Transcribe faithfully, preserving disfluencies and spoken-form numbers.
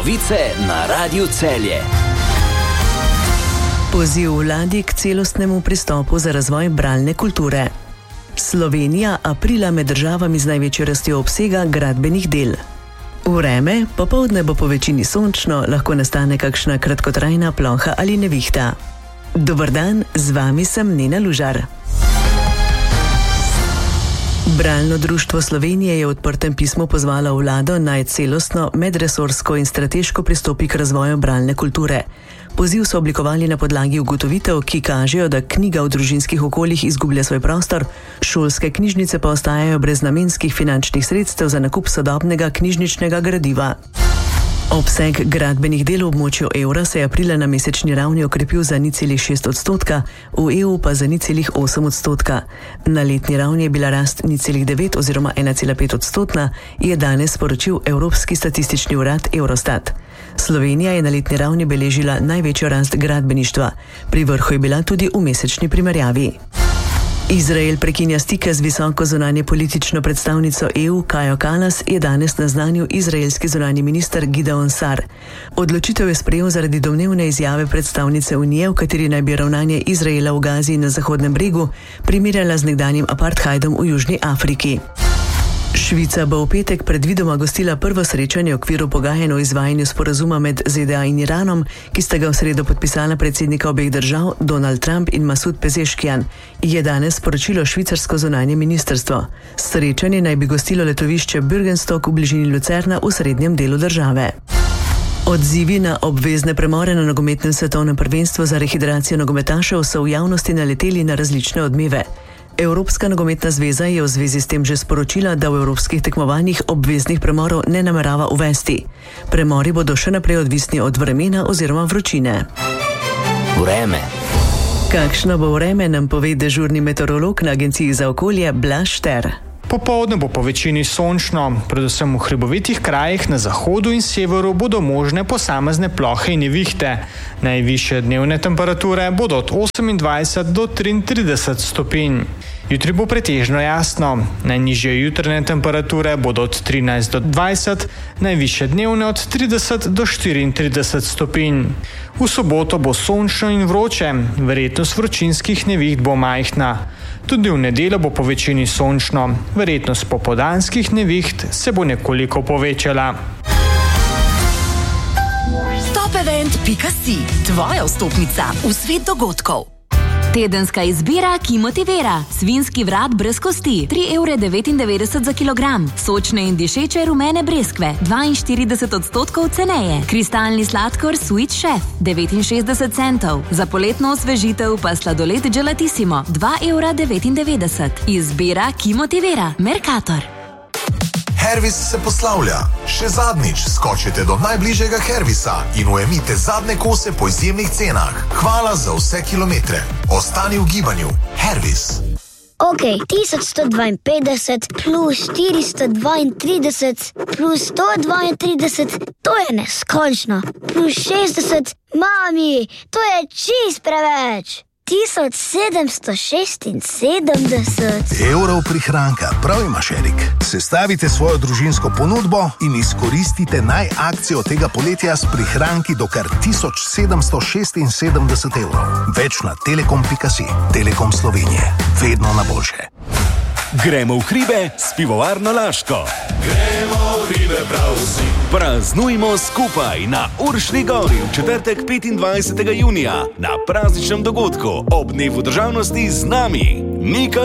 Novice na Radiu Celje. Poziv vladi k celostnemu pristopu za razvoj bralne kulture. Slovenija aprila med državami z največjo rastjo obsega gradbenih del. Vreme, popoldne bo po večini sončno, lahko nastane kakšna kratkotrajna ploha ali nevihta. Dober dan, z vami sem Nena Lužar. Bralno društvo Slovenije je v odprtem pismu pozvalo vlado naj celostno, medresorsko in strateško pristopi k razvoju bralne kulture. Poziv so oblikovali na podlagi ugotovitev, ki kažejo, da knjiga v družinskih okoljih izgublja svoj prostor, šolske knjižnice pa ostajajo brez namenskih finančnih sredstev za nakup sodobnega knjižničnega gradiva. Obseg gradbenih del v območju evra se je aprila na mesečni ravni okrepil za nič celih šest odstotka, v E U pa za nič celih osem odstotka. Na letni ravni je bila rast nič celih devet oziroma ena cela pet odstotna, je danes sporočil Evropski statistični urad Eurostat. Slovenija je na letni ravni beležila največjo rast gradbeništva, pri vrhu je bila tudi v mesečni primerjavi. Izrael prekinja stike z visoko zunanje politično predstavnico E U Kajo Kalas, je danes naznanil izraelski zunanji minister Gideon Sar. Odločitev je sprejel zaradi domnevne izjave predstavnice Unije, v kateri naj bi ravnanje Izraela v Gazi in na Zahodnem bregu primerjala z nekdanjim apartheidom v Južni Afriki. Švica bo v petek predvidoma gostila prvo srečanje v okviru pogajanj o izvajanju sporazuma med Z D A in Iranom, ki sta ga v sredo podpisala predsednika obeh držav Donald Trump in Masud Pezeškian, je danes sporočilo švicarsko zunanje ministrstvo. Srečanje naj bi gostilo letovišče Bürgenstock v bližini Lucerna v srednjem delu države. Odzivi na obvezne premore na nogometnem svetovnem prvenstvu za rehidracijo nogometašev so v javnosti naleteli na različne odmeve. Evropska nogometna zveza je v zvezi s tem že sporočila, da v evropskih tekmovanjih obveznih premorov ne namerava uvesti. Premori bodo še naprej odvisni od vremena oziroma vročine. Vreme. Kakšno bo vreme, nam pove dežurni meteorolog na Agenciji za okolje Blaž Šter. Popoldne bo po večini sončno, predvsem v hribovitih krajih na zahodu in severu bodo možne posamezne plohe in nevihte. Najvišje dnevne temperature bodo od osemindvajset do triintrideset stopinj. Jutri bo pretežno jasno, najnižje jutranje temperature bodo od trinajst do dvajset, najvišje dnevne od trideset do štiriintrideset stopinj. V soboto bo sončno in vroče, verjetnost vročinskih neviht bo majhna. Tudi v nedeljo bo po večini sončno, verjetnost popoldanskih neviht se bo nekoliko povečala. top event pika si, tvoja vstopnica v svet dogodkov. Tedenska izbira, ki motivira. Svinjski vrat brez kosti, tri evre devetindevetdeset za kilogram. Sočne in dišeče rumene breskve, dvainštirideset odstotkov ceneje. Kristalni sladkor Sweet Chef, devetinšestdeset centov. Za poletno osvežitev pa sladoled Gelatissimo, dva evra devetindevetdeset. Izbira, ki motivira. Mercator. Hervis se poslavlja. Še zadnjič skočite do najbližjega Hervisa in ujemite zadnje kose po izjemnih cenah. Hvala za vse kilometre. Ostani v gibanju. Hervis. Ok, tisoč sto dvainpetdeset plus štiristo dvaintrideset plus sto dvaintrideset, to je neskončno. Plus šestdeset, mami, to je čist preveč. tisoč sedemsto šestinsedemdeset evrov prihranka, prav imaš, Erik. Sestavite svojo družinsko ponudbo in izkoristite naj akcijo tega poletja s prihranki do kar tisoč sedemsto šestinsedemdeset evrov. Več na telekom pika si. Telekom Slovenije. Vedno na boljše. Gremo v hribe s pivovarno Laško. Gremo v hribe prav vsi. Praznujmo skupaj na Uršni gori v četrtek petindvajsetega junija na prazničnem dogodku ob dnevu državnosti z nami. Nika